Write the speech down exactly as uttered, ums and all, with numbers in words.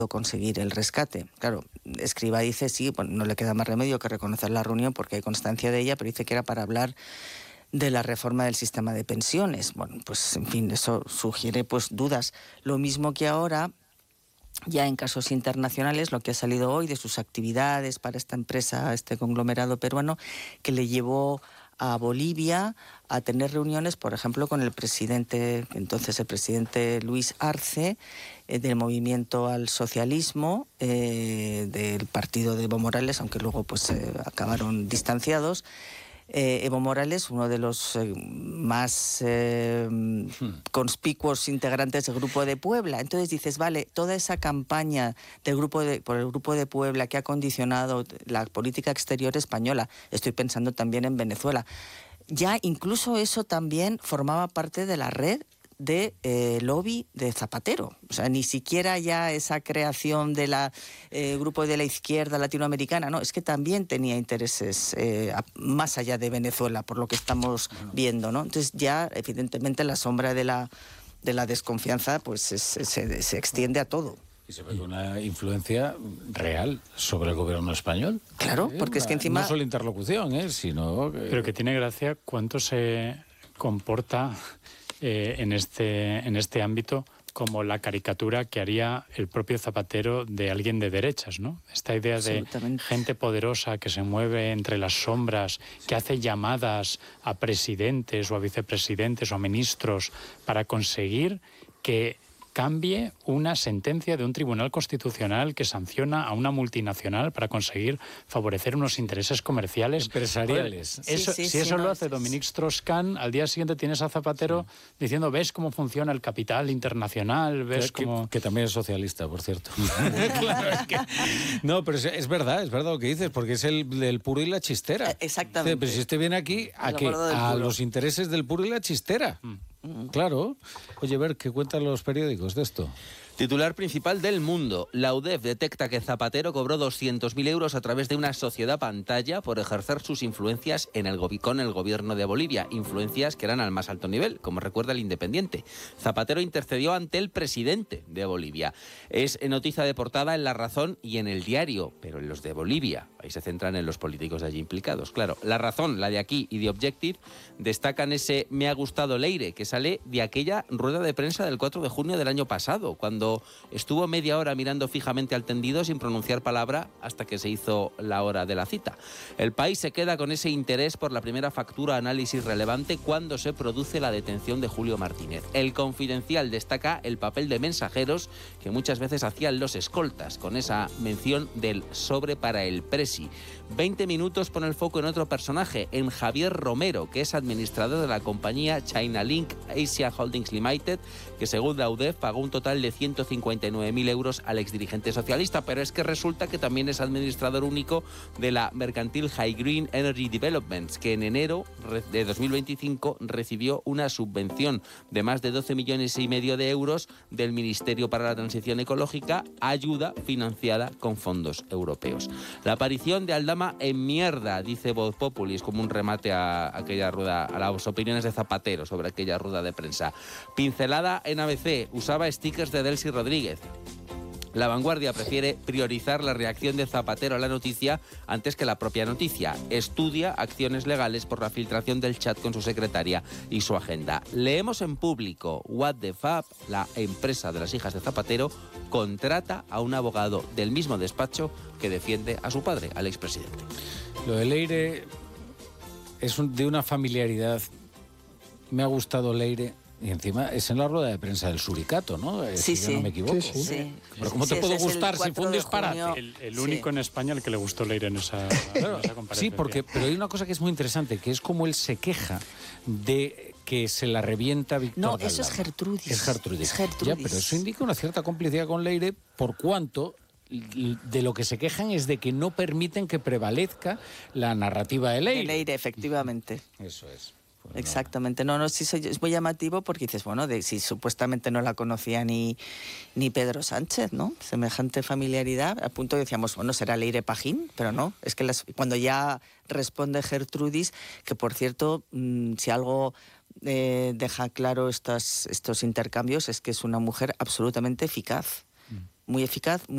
conseguir el rescate. Claro, Escrivá dice, sí, bueno, no le queda más remedio que reconocer la reunión porque hay constancia de ella, pero dice que era para hablar de la reforma del sistema de pensiones. Bueno, pues en fin, eso sugiere pues dudas. Lo mismo que ahora, ya en casos internacionales, lo que ha salido hoy de sus actividades para esta empresa, este conglomerado peruano, que le llevó a Bolivia a tener reuniones, por ejemplo, con el presidente, entonces el presidente Luis Arce, eh, del Movimiento al Socialismo, eh, del partido de Evo Morales, aunque luego pues eh, acabaron distanciados. Eh, Evo Morales, uno de los eh, más eh, hmm. conspicuos integrantes del Grupo de Puebla. Entonces dices, vale, toda esa campaña del grupo de, por el Grupo de Puebla que ha condicionado la política exterior española, estoy pensando también en Venezuela, ya incluso eso también formaba parte de la red de eh, lobby de Zapatero. O sea, ni siquiera ya esa creación del eh, grupo de la izquierda latinoamericana, no, es que también tenía intereses eh, más allá de Venezuela, por lo que estamos viendo, ¿no? Entonces ya, evidentemente, la sombra de la, de la desconfianza pues es, se, se extiende a todo. Y se ve una influencia real sobre el gobierno español. Claro, ¿Eh? porque una, es que encima... No solo interlocución, ¿eh? sino... Que... Pero que tiene gracia cuánto se comporta... Eh, en, este, en este ámbito como la caricatura que haría el propio Zapatero de alguien de derechas, ¿no? Esta idea de gente poderosa que se mueve entre las sombras, que hace llamadas a presidentes o a vicepresidentes o a ministros para conseguir que cambie una sentencia de un tribunal constitucional que sanciona a una multinacional para conseguir favorecer unos intereses comerciales empresariales. Pues eso, sí, sí, si sí, eso no, lo hace sí, Dominique Strauss-Kahn, al día siguiente tienes a Zapatero sí. diciendo, ¿ves cómo funciona el capital internacional? ¿Ves que, cómo...? Que, que también es socialista, por cierto. Claro, es que... No, pero es, es verdad, es verdad lo que dices, porque es el del puro y la chistera. Exactamente. Pero si usted viene aquí, ¿a qué? A los intereses del puro y la chistera. Mm. Claro. Oye, ver, ¿qué cuentan los periódicos de esto? Titular principal del Mundo. La U D E F detecta que Zapatero cobró doscientos mil euros a través de una sociedad pantalla por ejercer sus influencias en el con el gobierno de Bolivia. Influencias que eran al más alto nivel, como recuerda el Independiente. Zapatero intercedió ante el presidente de Bolivia. Es noticia de portada en La Razón y en El Diario, pero en los de Bolivia. Ahí se centran en los políticos de allí implicados. Claro, La Razón, la de aquí y The Objective destacan ese me ha gustado Leire, que sale de aquella rueda de prensa del cuatro de junio del año pasado, cuando estuvo media hora mirando fijamente al tendido sin pronunciar palabra hasta que se hizo la hora de la cita. El País se queda con ese interés por la primera factura análisis relevante cuando se produce la detención de Julio Martínez. El Confidencial destaca el papel de mensajeros que muchas veces hacían los escoltas, con esa mención del sobre para el presi. veinte minutos pone el foco en otro personaje, en Javier Romero, que es administrador de la compañía China Link Asia Holdings Limited, que según la U D E F pagó un total de ciento cincuenta y nueve mil euros al exdirigente socialista, pero es que resulta que también es administrador único de la mercantil High Green Energy Developments, que en enero de dos mil veinticinco recibió una subvención de más de doce millones y medio de euros del Ministerio para la Transición Ecológica, ayuda financiada con fondos europeos. La aparición de Aldama en mierda, dice Voz Populi, es como un remate a aquella rueda, a las opiniones de Zapatero sobre aquella rueda de prensa. Pincelada en A B C, usaba stickers de Delcy Rodríguez. La Vanguardia prefiere priorizar la reacción de Zapatero a la noticia antes que la propia noticia. Estudia acciones legales por la filtración del chat con su secretaria y su agenda. Leemos en Público, What the Fab, la empresa de las hijas de Zapatero, contrata a un abogado del mismo despacho que defiende a su padre, al expresidente. Lo de Leire es un, de una familiaridad. Me ha gustado Leire. Y encima es en la rueda de prensa del Suricato, ¿no? Sí, si sí. yo no me equivoco. Sí, sí. Sí. Pero ¿cómo sí, te puede es gustar si fue un disparate? junio... El, el único sí. en España al que le gustó Leire en esa, claro, en esa comparecencia. Sí, porque, pero hay una cosa que es muy interesante, que es como él se queja de que se la revienta Víctor No, Galdame. eso es Gertrudis. Es Gertrudis. Es Gertrudis. Ya, pero eso indica una cierta complicidad con Leire, por cuanto de lo que se quejan es de que no permiten que prevalezca la narrativa de Leire. De Leire, efectivamente. Eso es. Pues Exactamente, no, no, sí es muy llamativo porque dices, bueno, de, si supuestamente no la conocía ni, ni Pedro Sánchez, ¿no? Semejante familiaridad, a punto decíamos, bueno, será Leire Pajín, pero no, es que las, cuando ya responde Gertrudis, que por cierto, mmm, si algo eh, deja claro estas, estos intercambios es que es una mujer absolutamente eficaz, mm. muy eficaz, muy